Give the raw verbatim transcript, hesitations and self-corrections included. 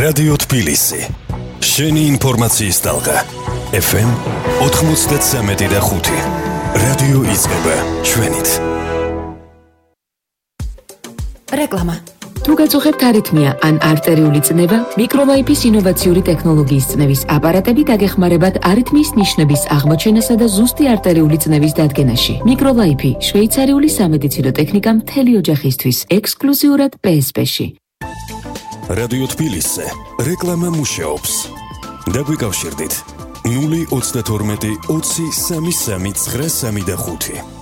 რადიო თბილისი. შენი ინფორმაციის ტალღა. ეფ ემ ოცდასამი და ხუთი. რადიო იზრდება ჩვენით. რეკლამა. თუ გაწუხებთ არითმია ან არტერიული წნევა, მიკროლაიფის ინოვაციური ტექნოლოგიის წნევის აპარატები დაგეხმარებათ არითმიის ნიშნების აღმოჩენასა და ზუსტი არტერიული წნევის დადგენაში. მიკროლაიფი შვეიცარიული სამედიცინო ტექნიკა მთელი ოჯახისთვის, ექსკლუზიურად პე ეს პე-ში. რადიო თბილისზე რეკლამა მუშაობს. დაგვიკავშირდით ნული ოცდათორმეტი ოცი სამი სამი ცხრა სამი და ხუთი.